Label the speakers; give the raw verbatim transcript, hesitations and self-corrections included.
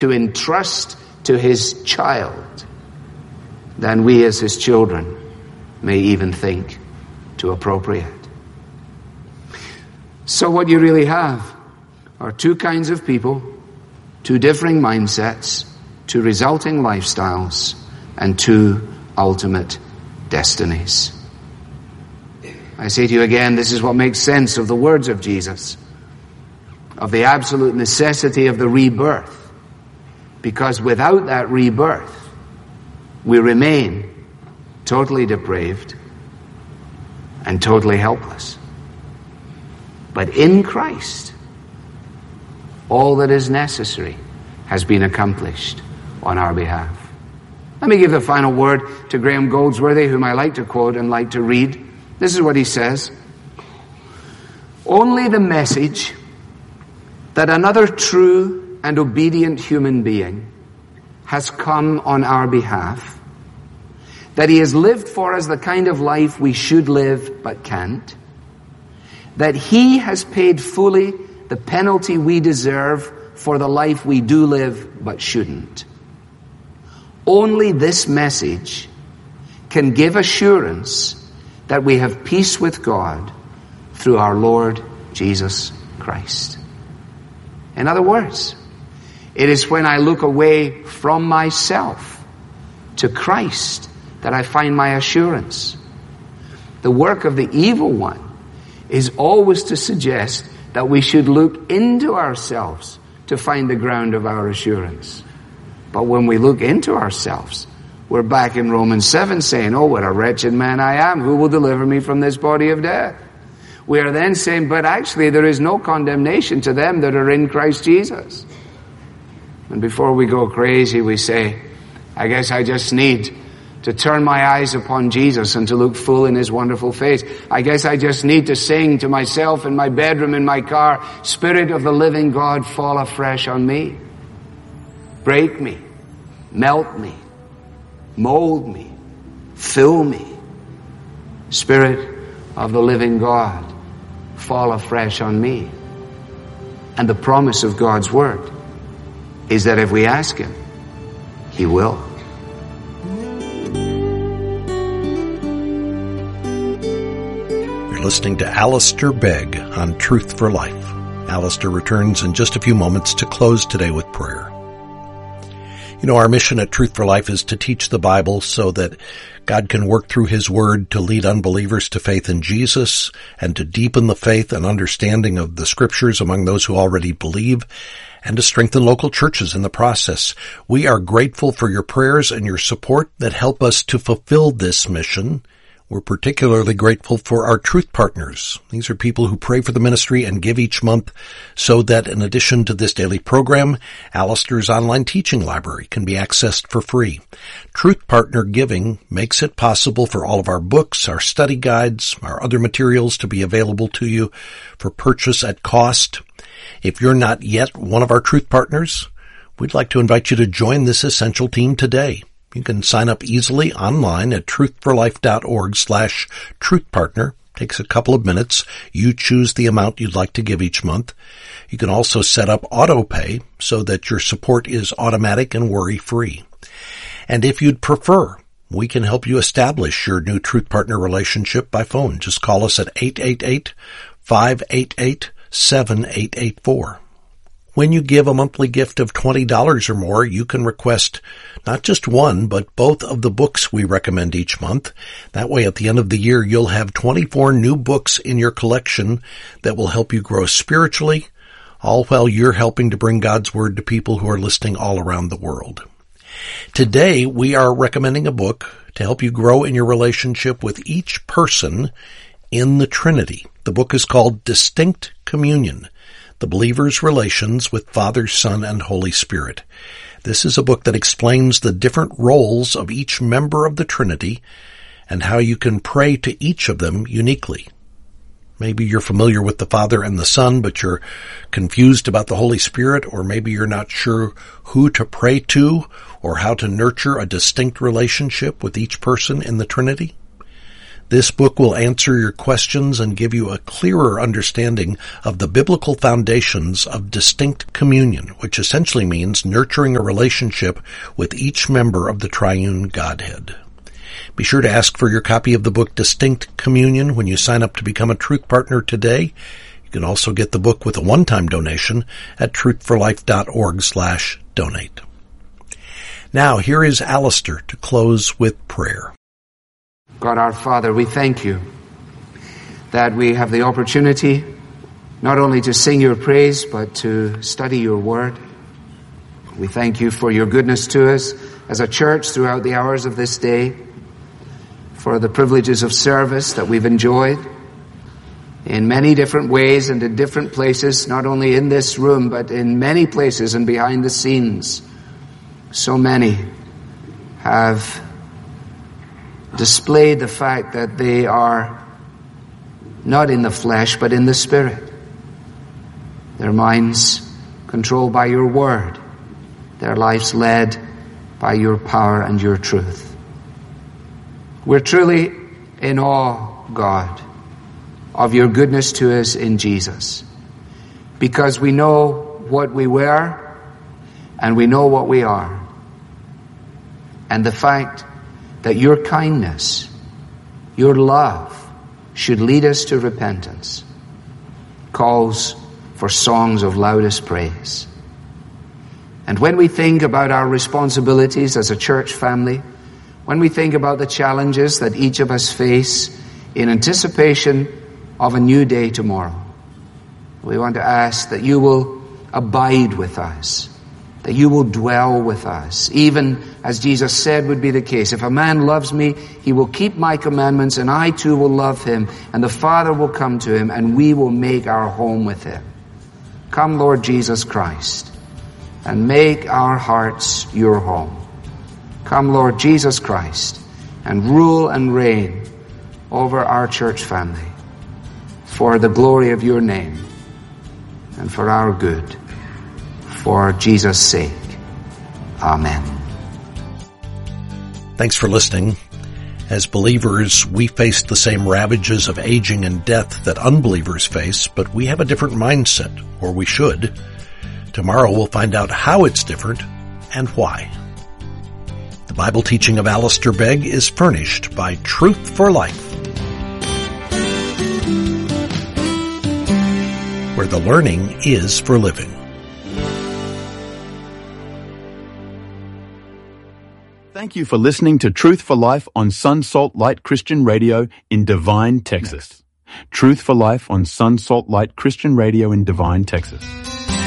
Speaker 1: to entrust to his child than we as his children may even think to appropriate. So what you really have are two kinds of people, two differing mindsets, two resulting lifestyles, and two ultimate destinies. I say to you again, this is what makes sense of the words of Jesus, of the absolute necessity of the rebirth. Because without that rebirth, we remain totally depraved and totally helpless. But in Christ, all that is necessary has been accomplished on our behalf. Let me give the final word to Graham Goldsworthy, whom I like to quote and like to read. This is what he says. Only the message that another true and obedient human being has come on our behalf, that he has lived for us the kind of life we should live but can't, that he has paid fully the penalty we deserve for the life we do live but shouldn't. Only this message can give assurance that we have peace with God through our Lord Jesus Christ. In other words, it is when I look away from myself to Christ that I find my assurance. The work of the evil one is always to suggest that we should look into ourselves to find the ground of our assurance. But when we look into ourselves, we're back in Romans seven saying, oh, what a wretched man I am. Who will deliver me from this body of death? We are then saying, but actually there is no condemnation to them that are in Christ Jesus. And before we go crazy, we say, I guess I just need to turn my eyes upon Jesus and to look full in his wonderful face. I guess I just need to sing to myself in my bedroom, in my car, Spirit of the living God, fall afresh on me. Break me, melt me, mold me, fill me. Spirit of the living God, fall afresh on me. And the promise of God's word is that if we ask him, he will.
Speaker 2: You're listening to Alistair Begg on Truth for Life. Alistair returns in just a few moments to close today with prayer. You know, our mission at Truth for Life is to teach the Bible so that God can work through his word to lead unbelievers to faith in Jesus and to deepen the faith and understanding of the scriptures among those who already believe and to strengthen local churches in the process. We are grateful for your prayers and your support that help us to fulfill this mission. We're particularly grateful for our Truth Partners. These are people who pray for the ministry and give each month so that in addition to this daily program, Alistair's online teaching library can be accessed for free. Truth Partner giving makes it possible for all of our books, our study guides, our other materials to be available to you for purchase at cost. If you're not yet one of our Truth Partners, we'd like to invite you to join this essential team today. You can sign up easily online at truthforlife.org slash truthpartner. Takes a couple of minutes. You choose the amount you'd like to give each month. You can also set up auto pay so that your support is automatic and worry-free. And if you'd prefer, we can help you establish your new Truth Partner relationship by phone. Just call us at eight eight eight, five eight eight, seven eight eight four. When you give a monthly gift of twenty dollars or more, you can request not just one, but both of the books we recommend each month. That way, at the end of the year, you'll have twenty-four new books in your collection that will help you grow spiritually, all while you're helping to bring God's Word to people who are listening all around the world. Today, we are recommending a book to help you grow in your relationship with each person in the Trinity. The book is called Distinct Communion: The Believer's Relations with Father, Son, and Holy Spirit. This is a book that explains the different roles of each member of the Trinity and how you can pray to each of them uniquely. Maybe you're familiar with the Father and the Son, but you're confused about the Holy Spirit, or maybe you're not sure who to pray to or how to nurture a distinct relationship with each person in the Trinity. This book will answer your questions and give you a clearer understanding of the biblical foundations of distinct communion, which essentially means nurturing a relationship with each member of the triune Godhead. Be sure to ask for your copy of the book Distinct Communion when you sign up to become a Truth Partner today. You can also get the book with a one-time donation at truthforlife.org slash donate. Now, here is Alistair to close with prayer.
Speaker 1: God our Father, we thank you that we have the opportunity not only to sing your praise, but to study your word. We thank you for your goodness to us as a church throughout the hours of this day, for the privileges of service that we've enjoyed in many different ways and in different places, not only in this room, but in many places and behind the scenes. So many have displayed the fact that they are not in the flesh, but in the Spirit. Their minds controlled by your word. Their lives led by your power and your truth. We're truly in awe, God, of your goodness to us in Jesus, because we know what we were and we know what we are. And the fact that your kindness, your love, should lead us to repentance calls for songs of loudest praise. And when we think about our responsibilities as a church family, when we think about the challenges that each of us face in anticipation of a new day tomorrow, we want to ask that you will abide with us, that you will dwell with us, even as Jesus said would be the case. If a man loves me, he will keep my commandments, and I too will love him, and the Father will come to him, and we will make our home with him. Come, Lord Jesus Christ, and make our hearts your home. Come, Lord Jesus Christ, and rule and reign over our church family for the glory of your name and for our good. For Jesus' sake. Amen.
Speaker 2: Thanks for listening. As believers, we face the same ravages of aging and death that unbelievers face, but we have a different mindset, or we should. Tomorrow we'll find out how it's different and why. The Bible teaching of Alistair Begg is furnished by Truth for Life, where the learning is for living.
Speaker 3: Thank you for listening to Truth for Life on Sun Salt Light Christian Radio in Devine, Texas. Truth for Life on Sun Salt Light Christian Radio in Devine, Texas.